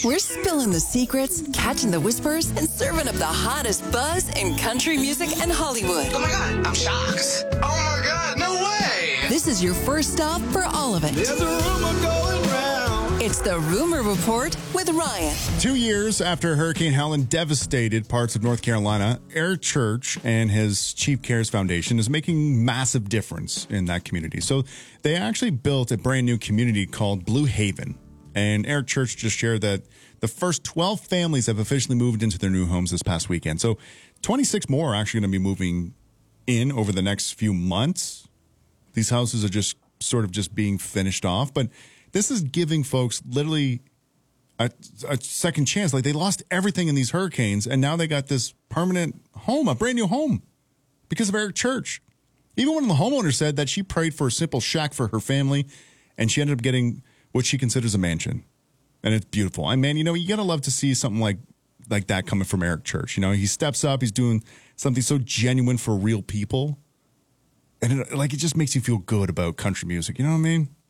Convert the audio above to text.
We're spilling the secrets, catching the whispers, and serving up the hottest buzz in country music and Hollywood. Oh my God, I'm shocked. Oh my God, no way. This is your first stop for all of it. There's a rumor going round. It's the Rumor Report with Ryan. 2 years after Hurricane Helen devastated parts of North Carolina, Eric Church and his Chief Cares Foundation is making massive difference in that community. So they actually built a brand new community called Blue Haven. And Eric Church just shared that the first 12 families have officially moved into their new homes this past weekend. So 26 more are actually going to be moving in over the next few months. These houses are just sort of just being finished off. But this is giving folks literally a second chance. Like, they lost everything in these hurricanes, and now they got this permanent home, a brand new home, because of Eric Church. Even one of the homeowners said that she prayed for a simple shack for her family, and she ended up getting what she considers a mansion. And it's beautiful. And man, you know, you got to love to see something like that coming from Eric Church. You know, he steps up, he's doing something so genuine for real people. And it just makes you feel good about country music. You know what I mean?